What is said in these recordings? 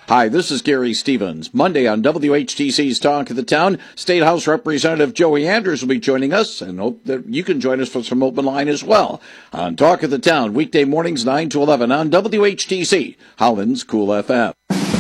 Hi, this is Gary Stevens. Monday on WHTC's Talk of the Town, State House Representative Joey Anders will be joining us, and hope that you can join us for some open line as well on Talk of the Town, weekday mornings 9 to 11 on WHTC, Holland's Cool FM.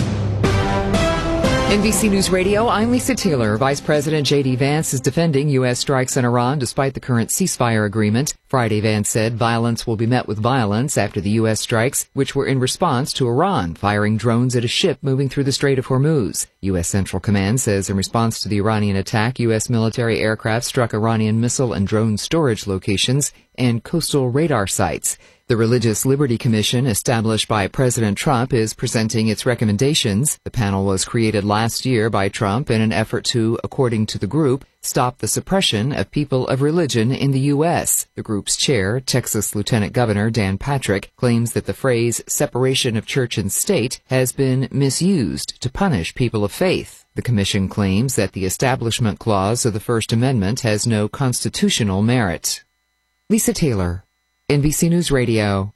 NBC News Radio, I'm Lisa Taylor. Vice President J.D. Vance is defending U.S. strikes in Iran despite the current ceasefire agreement. Friday, Vance said violence will be met with violence after the U.S. strikes, which were in response to Iran firing drones at a ship moving through the Strait of Hormuz. U.S. Central Command says in response to the Iranian attack, U.S. military aircraft struck Iranian missile and drone storage locations and coastal radar sites. The Religious Liberty Commission, established by President Trump, is presenting its recommendations. The panel was created last year by Trump in an effort to, according to the group, stop the suppression of people of religion in the U.S. The group's chair, Texas Lieutenant Governor Dan Patrick, claims that the phrase separation of church and state has been misused to punish people of faith. The commission claims that the Establishment Clause of the First Amendment has no constitutional merit. Lisa Taylor, NBC News Radio.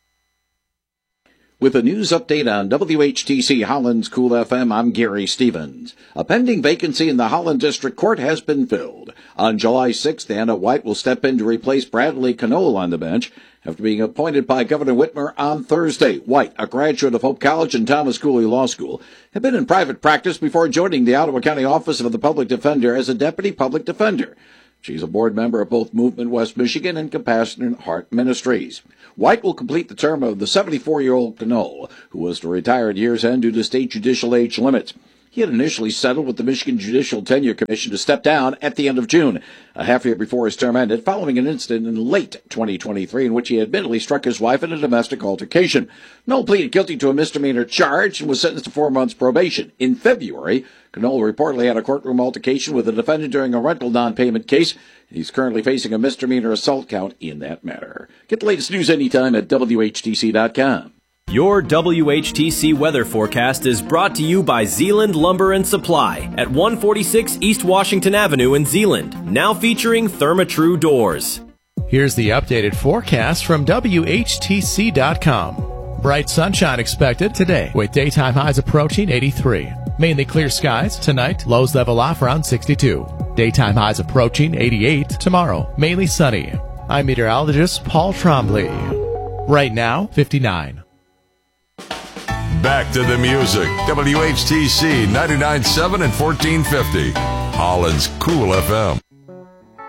With a news update on WHTC Holland's Cool FM, I'm Gary Stevens. A pending vacancy in the Holland District Court has been filled. On July 6th, Anna White will step in to replace Bradley Knoll on the bench after being appointed by Governor Whitmer on Thursday. White, a graduate of Hope College and Thomas Cooley Law School, had been in private practice before joining the Ottawa County Office of the Public Defender as a deputy public defender. She's a board member of both Movement West Michigan and Compassionate Heart Ministries. White will complete the term of the 74-year-old Knoll, who was to retire at year's end due to state judicial age limits. He had initially settled with the Michigan Judicial Tenure Commission to step down at the end of June, a half year before his term ended, following an incident in late 2023 in which he admittedly struck his wife in a domestic altercation. Knoll pleaded guilty to a misdemeanor charge and was sentenced to 4 months probation. In February, Knoll reportedly had a courtroom altercation with a defendant during a rental non-payment case. He's currently facing a misdemeanor assault count in that matter. Get the latest news anytime at WHTC.com. Your WHTC weather forecast is brought to you by Zeeland Lumber and Supply at 146 East Washington Avenue in Zeeland, now featuring ThermaTru doors. Here's the updated forecast from WHTC.com. Bright sunshine expected today with daytime highs approaching 83. Mainly clear skies tonight, lows level off around 62. Daytime highs approaching 88 tomorrow, mainly sunny. I'm meteorologist Paul Trombley. Right now, 59. Back to the music. WHTC 99.7 and 1450. Holland's Cool FM.